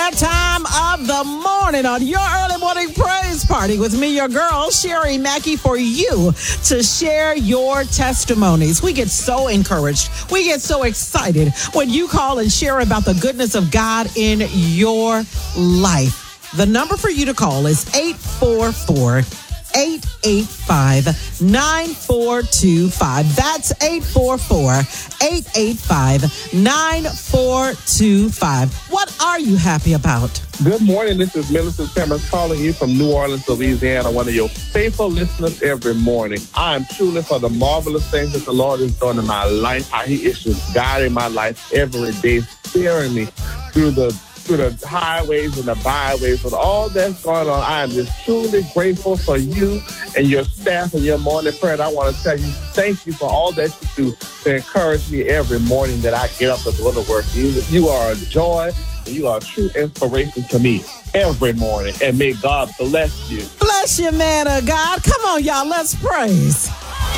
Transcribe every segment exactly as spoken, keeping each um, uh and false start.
that time of the morning on your early morning praise party with me, your girl, Sherry Mackey, for you to share your testimonies. We get so encouraged. We get so excited when you call and share about the goodness of God in your life. The number for you to call is eight four four, eight eight five, nine four two five. That's eight four four, eight eight five, nine four two five. What are you happy about? Good morning. This is Millicent Simmons calling you from New Orleans, Louisiana, one of your faithful listeners every morning. I am truly for the marvelous things that the Lord has done in my life. How He is just guiding my life every day, steering me through the through the highways and the byways. With all that's going on, I am just truly grateful for you and your staff and your morning prayer. And I want to tell you, thank you for all that you do to encourage me every morning that I get up and go to work. You, you are a joy and you are a true inspiration to me every morning. And may God bless you. Bless you, man of God. Come on, y'all. Let's praise.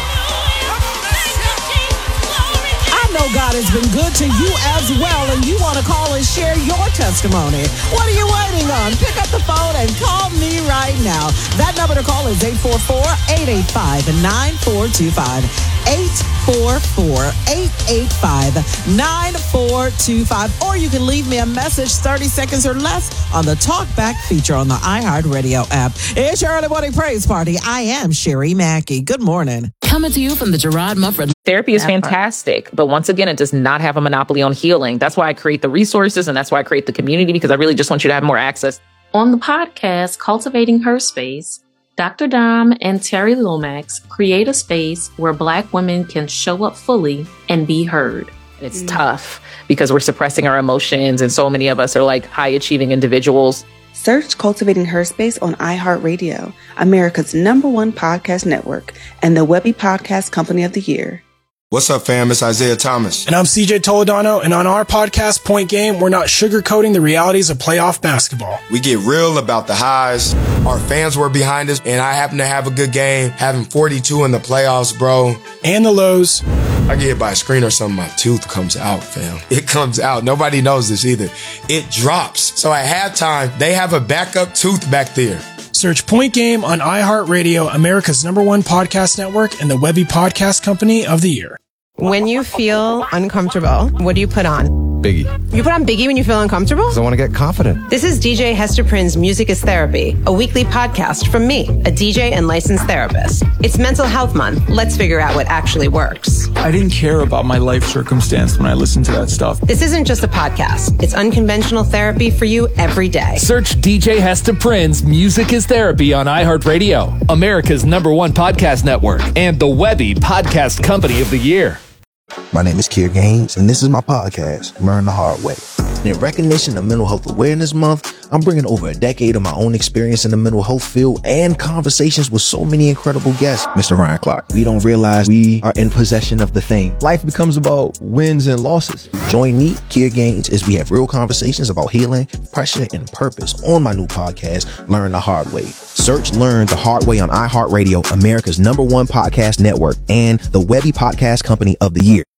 I know God has been good to you as well, and you want to call and share your testimony. What are you waiting on? Pick up the phone and call me right now. That number to call is eight four four, eight eight five, nine four two five. eight four four, eight eight five, nine four two five. Or you can leave me a message thirty seconds or less on the Talkback feature on the iHeartRadio app. It's your early morning praise party. I am Sherry Mackey. Good morning. Coming to you from the Gerard Mufford. Therapy is fantastic, but once again, it does not have a monopoly on healing. That's why I create the resources, and that's why I create the community, because I really just want you to have more access. On the podcast, Cultivating Her Space, Doctor Dom and Terry Lomax create a space where Black women can show up fully and be heard. And it's mm. tough because we're suppressing our emotions, and so many of us are like high-achieving individuals. Search Cultivating Her Space on iHeartRadio, America's number one podcast network, and the Webby Podcast Company of the Year. What's up, fam? It's Isaiah Thomas. And I'm C J Toledano, and on our podcast, Point Game, we're not sugarcoating the realities of playoff basketball. We get real about the highs. Our fans were behind us, and I happen to have a good game, having forty-two in the playoffs, bro. And the lows. I get hit by a screen or something, my tooth comes out, fam. It comes out. Nobody knows this either. It drops. So at halftime, they have a backup tooth back there. Search Point Game on iHeartRadio, America's number one podcast network, and the Webby Podcast Company of the Year. When you feel uncomfortable, what do you put on? Biggie. You put on Biggie when you feel uncomfortable? Because I want to get confident. This is D J Hester Prynne's Music is Therapy, a weekly podcast from me, a D J and licensed therapist. It's Mental Health Month. Let's figure out what actually works. I didn't care about my life circumstance when I listened to that stuff. This isn't just a podcast. It's unconventional therapy for you every day. Search D J Hester Prynne's Music is Therapy on iHeartRadio, America's number one podcast network, and the Webby Podcast Company of the Year. My name is Kier Gaines, and this is my podcast, Learn the Hard Way. And in recognition of Mental Health Awareness Month, I'm bringing over a decade of my own experience in the mental health field and conversations with so many incredible guests. Mister Ryan Clark, we don't realize we are in possession of the thing. Life becomes about wins and losses. Join me, Kier Gaines, as we have real conversations about healing, pressure, and purpose on my new podcast, Learn the Hard Way. Search Learn the Hard Way on iHeartRadio, America's number one podcast network, and the Webby Podcast Company of the Year.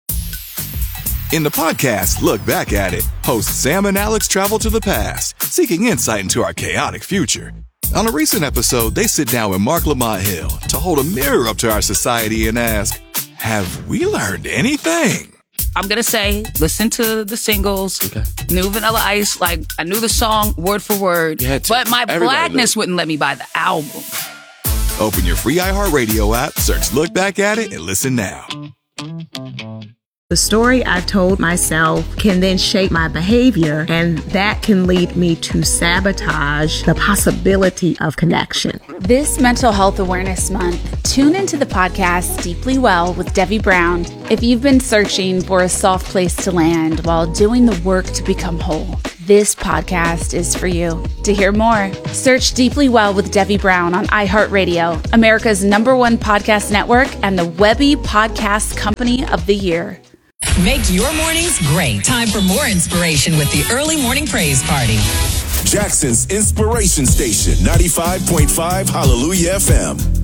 In the podcast, Look Back at It, hosts Sam and Alex travel to the past, seeking insight into our chaotic future. On a recent episode, they sit down with Mark Lamont Hill to hold a mirror up to our society and ask, have we learned anything? I'm going to say, listen to the singles, okay. New Vanilla Ice, like, I knew the song word for word, but my Everybody blackness wouldn't let me buy the album. Open your free iHeartRadio app, search Look Back at It, and listen now. The story I've told myself can then shape my behavior, and that can lead me to sabotage the possibility of connection. This Mental Health Awareness Month, tune into the podcast Deeply Well with Debbie Brown. If you've been searching for a soft place to land while doing the work to become whole, this podcast is for you. To hear more, search Deeply Well with Debbie Brown on iHeartRadio, America's number one podcast network, and the Webby Podcast Company of the Year. Make your mornings great. Time for more inspiration with the Early Morning Praise Party. Jackson's Inspiration Station, ninety-five point five Hallelujah F M.